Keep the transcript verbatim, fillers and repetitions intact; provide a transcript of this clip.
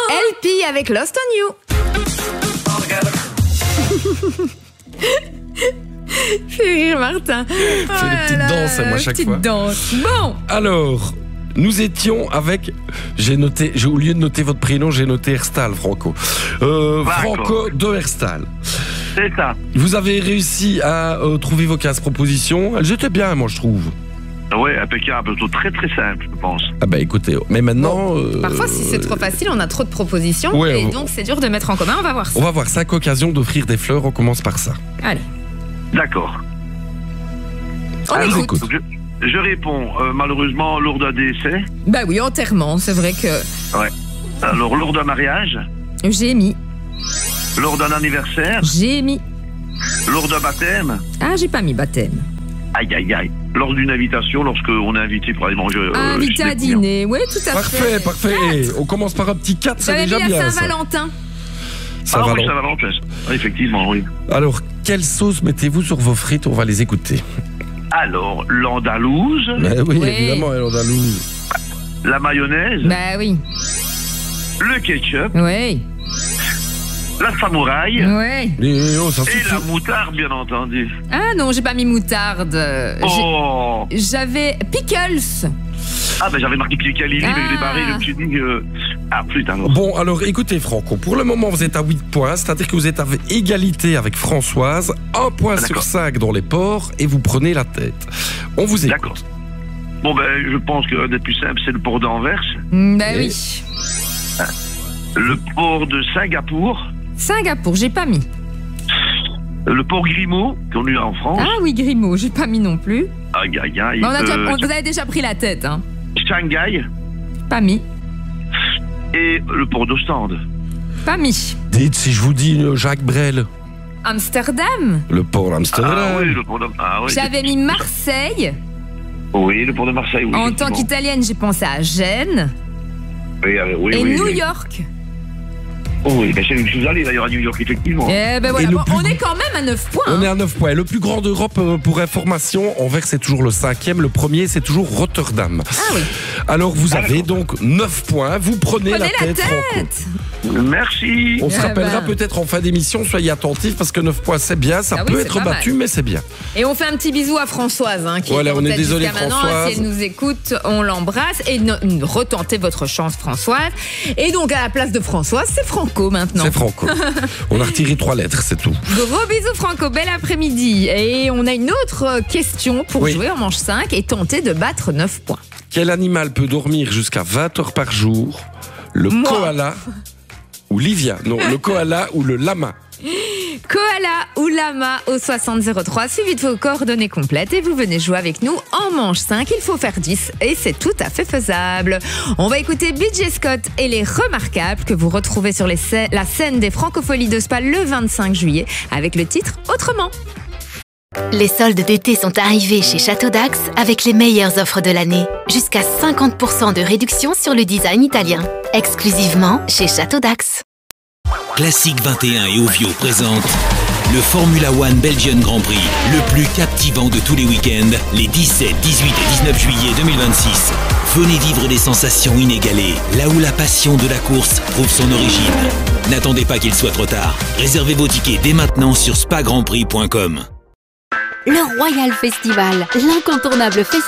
L P avec Lost on You. Fais rire Martin. Fais Oh des là petites là, danses, moi, chaque petite fois. danse. Bon. Alors, nous étions avec... J'ai noté, j'ai, au lieu de noter votre prénom, j'ai noté Herstal, Franco. Euh, Franco de Herstal. C'est ça. Vous avez réussi à euh, trouver vos quinze propositions. Elles étaient bien, moi, je trouve. Ouais, impeccable. Très très simple, je pense. Ah bah écoutez, mais maintenant... Bon, euh, parfois, si c'est trop facile, on a trop de propositions. Ouais, et on- donc, c'est dur de mettre en commun. On va voir ça. On va voir cinq occasions d'offrir des fleurs. On commence par ça. Allez, D'accord. on Alors, écoute. écoute. Je, je réponds, euh, malheureusement, lors d'un décès. Bah oui, enterrement. C'est vrai que Ouais. Alors, lors d'un mariage. j'ai mis. Lors d'un anniversaire. J'ai mis. Lors d'un baptême. Ah, j'ai pas mis baptême. Aïe, aïe, aïe. Lors d'une invitation, lorsqu'on est invité pour aller manger. euh, Invité chez à des clients. dîner. Oui, tout à Parfait, fait. parfait. On commence par un petit quatre, c'est J'avais mis déjà la bien ça. Saint-Valentin. Ça Ah va oui, long. ça va Valentin. Effectivement, oui. Alors, quelle sauce mettez-vous sur vos frites? On va les écouter. Alors, l'andalouse, Mais oui, Oui. évidemment, elle est andalouse. la mayonnaise, Bah oui. le ketchup, Oui. la samouraï Oui. Mais oh, ça et suffit. la moutarde, bien entendu. Ah non, j'ai pas mis moutarde. J'ai- Oh J'avais pickles. Ah ben j'avais marqué Piccalilli, mais je l'ai Ah. barré, je me suis dit que... Ah putain, alors. Bon, alors écoutez Franco, pour le moment vous êtes à huit points, c'est-à-dire que vous êtes à égalité avec Françoise, un point Ah, sur d'accord. cinq dans les ports et vous prenez la tête. On vous écoute. D'accord. Bon ben je pense que un des plus simples c'est le port d'Anvers, Mm, Bah Oui. oui. le port de Singapour, Singapour, j'ai pas mis. le port Grimaud, qu'on a eu en France. Ah oui, Grimaud, j'ai pas mis non plus. Aïe aïe aïe. Bah, on a déjà- Euh, on- vous avez déjà pris la tête, hein. Shanghai Pas mis. et le port d'Ostende. Pas mis. Dites si je vous dis euh, Jacques Brel, Amsterdam. le port d'Amsterdam. Ah oui, le port de... Ah, oui. J'avais mis Marseille. Oui, le port de Marseille, oui. En tant effectivement. qu'italienne, j'ai pensé à Gênes. Oui, euh, oui, Et oui, New oui. York. Oh oui, ben, je suis allé d'ailleurs à New York, effectivement. Eh ben voilà, Et le bon, plus- on est quand même à neuf points. On hein. est à neuf points. Le plus grand d'Europe, euh, pour information, Anvers c'est toujours le cinquième, le premier c'est toujours Rotterdam. Ah oui. Alors vous Ah, avez d'accord. donc neuf points, vous prenez, Prenez la la tête, Franco. tête. Merci. On se Eh rappellera ben. peut-être en fin d'émission, soyez attentifs parce que neuf points c'est bien, ça Ah oui, peut c'est être pas mal. battu mais c'est bien. Et on fait un petit bisou à Françoise, hein, qui Voilà, est en on est tête désolé, jusqu'à maintenant. Françoise. Si elle nous écoute, on l'embrasse et no- retentez votre chance, Françoise. Et donc à la place de Françoise, c'est Franco maintenant. C'est Franco. On a retiré trois lettres, c'est tout. Gros bisous Franco, bel après-midi. Et on a une autre question pour Oui. jouer en manche cinq et tenter de battre neuf points. Quel animal peut dormir jusqu'à vingt heures par jour? Le Moi. koala ou Livia? Non, le koala ou le lama? Koala ou lama au soixante zéro trois, suivi de vos coordonnées complètes et vous venez jouer avec nous en manche cinq. Il faut faire dix et c'est tout à fait faisable. On va écouter B J Scott et les Remarquables que vous retrouvez sur les scè- la scène des Francopholies de Spa le vingt-cinq juillet avec le titre Autrement. Les soldes d'été sont arrivés chez Château d'Axe avec les meilleures offres de l'année. Jusqu'à cinquante pour cent de réduction sur le design italien. Exclusivement chez Château d'Axe. Classique vingt et un et Ovio présente le Formula One Belgian Grand Prix, le plus captivant de tous les week-ends, les dix-sept, dix-huit et dix-neuf juillet deux mille vingt-six. Venez vivre des sensations inégalées, là où la passion de la course trouve son origine. N'attendez pas qu'il soit trop tard. Réservez vos tickets dès maintenant sur spa grand prix point com. Le Royal Festival, l'incontournable festival